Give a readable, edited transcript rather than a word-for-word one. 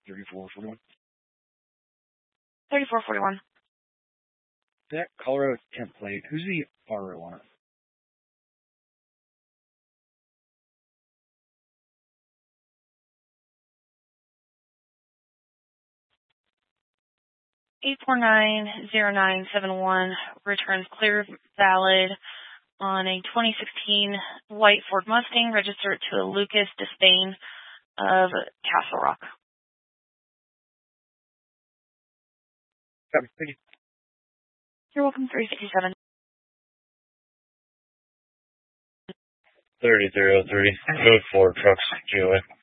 3441. 3441. That Colorado template, who's the RO on it? (8490971) returns clear valid on a 2016 white Ford Mustang registered to a Lucas Despain of Castle Rock. Copy. Thank you. You're welcome. 357. 3030. Code 4 trucks, GOA.